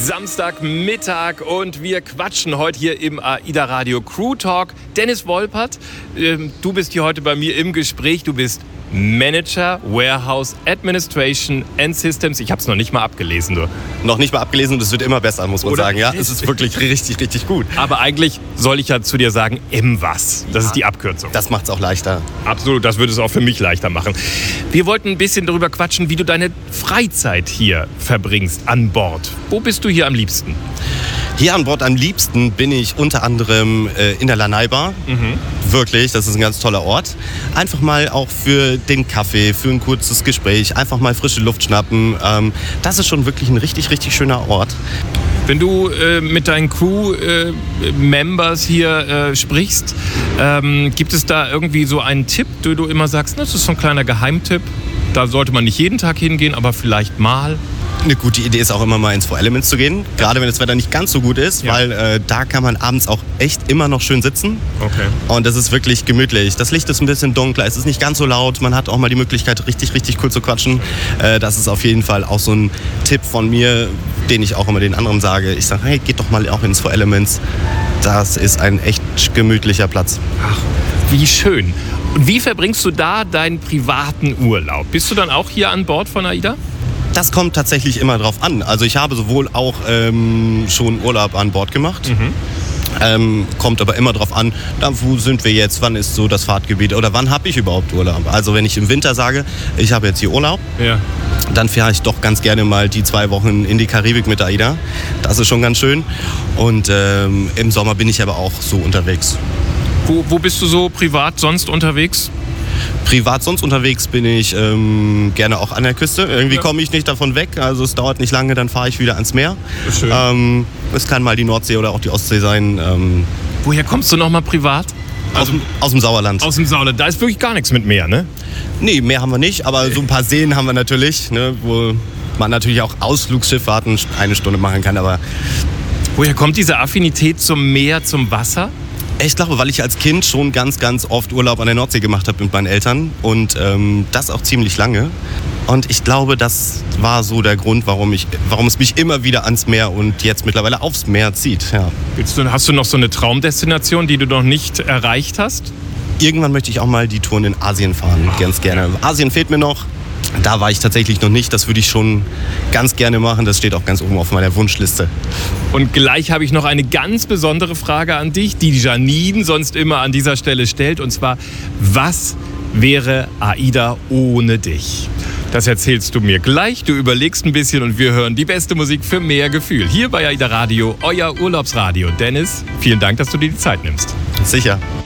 Samstagmittag und wir quatschen heute hier im AIDA Radio Crew Talk. Dennis Wolpert, du bist hier heute bei mir im Gespräch. Du bist Manager, Warehouse, Administration and Systems. Ich habe es noch nicht mal abgelesen. Du. Noch nicht mal abgelesen und es wird immer besser, muss man sagen. Ja, es ist wirklich richtig, richtig gut. Aber eigentlich soll ich ja zu dir sagen, MWAS. Das ist die Abkürzung. Das macht es auch leichter. Absolut, das würde es auch für mich leichter machen. Wir wollten ein bisschen darüber quatschen, wie du deine Freizeit hier verbringst an Bord. Wo bist du hier am liebsten? Hier an Bord am liebsten bin ich unter anderem in der Lanai Bar. Wirklich, das ist ein ganz toller Ort. Einfach mal auch für den Kaffee, für ein kurzes Gespräch, einfach mal frische Luft schnappen. Das ist schon wirklich ein richtig, richtig schöner Ort. Wenn du mit deinen Crew-Members hier sprichst, gibt es da irgendwie so einen Tipp, den du immer sagst, das ist so ein kleiner Geheimtipp, da sollte man nicht jeden Tag hingehen, aber vielleicht mal? Eine gute Idee ist auch immer mal ins Four Elements zu gehen, gerade wenn das Wetter nicht ganz so gut ist, Ja. weil da kann man abends auch echt immer noch schön sitzen. Okay. Und das ist wirklich gemütlich. Das Licht ist ein bisschen dunkler, es ist nicht ganz so laut, man hat auch mal die Möglichkeit, richtig, richtig cool zu quatschen. Das ist auf jeden Fall auch so ein Tipp von mir, den ich auch immer den anderen sage. Ich sage, hey, geht doch mal auch ins Four Elements. Das ist ein echt gemütlicher Platz. Ach, wie schön. Und wie verbringst du da deinen privaten Urlaub? Bist du dann auch hier an Bord von AIDA? Das kommt tatsächlich immer drauf an. Also ich habe sowohl auch schon Urlaub an Bord gemacht. Kommt aber immer drauf an, wo sind wir jetzt, wann ist so das Fahrtgebiet oder wann habe ich überhaupt Urlaub. Also wenn ich im Winter sage, ich habe jetzt hier Urlaub, Ja. dann fahre ich doch ganz gerne mal die 2 Wochen in die Karibik mit AIDA. Das ist schon ganz schön. Und im Sommer bin ich aber auch so unterwegs. Wo bist du so privat sonst unterwegs? Privat sonst unterwegs bin ich gerne auch an der Küste. Irgendwie komme ich nicht davon weg. Also es dauert nicht lange, dann fahre ich wieder ans Meer. Schön. Es kann mal die Nordsee oder auch die Ostsee sein. Woher kommst du nochmal privat? Aus dem Sauerland. Aus dem Sauerland. Da ist wirklich gar nichts mit Meer, ne? Nee, Meer haben wir nicht, aber so ein paar Seen haben wir natürlich, ne, wo man natürlich auch Ausflugsschifffahrten 1 Stunde machen kann. Aber Woher kommt diese Affinität zum Meer, zum Wasser? ich glaube, weil ich als Kind schon ganz, ganz oft Urlaub an der Nordsee gemacht habe mit meinen Eltern und das auch ziemlich lange. Und ich glaube, das war so der Grund, warum es mich immer wieder ans Meer und jetzt mittlerweile aufs Meer zieht. Ja. Hast du noch so eine Traumdestination, die du noch nicht erreicht hast? Irgendwann möchte ich auch mal die Touren in Asien fahren, ganz gerne. Asien fehlt mir noch. Da war ich tatsächlich noch nicht. Das würde ich schon ganz gerne machen. Das steht auch ganz oben auf meiner Wunschliste. Und gleich habe ich noch eine ganz besondere Frage an dich, die Janine sonst immer an dieser Stelle stellt. Und zwar, was wäre AIDA ohne dich? Das erzählst du mir gleich. Du überlegst ein bisschen und wir hören die beste Musik für mehr Gefühl. Hier bei AIDA Radio, euer Urlaubsradio. Dennis, vielen Dank, dass du dir die Zeit nimmst. Sicher.